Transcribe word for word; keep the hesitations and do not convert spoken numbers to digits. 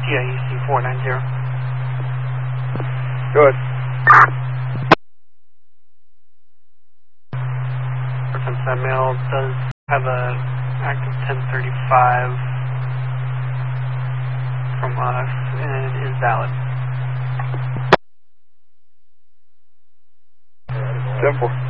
I E C four nine zero. Go ahead. Since that mail does have a active ten thirty-five from us, and it is valid. ten four.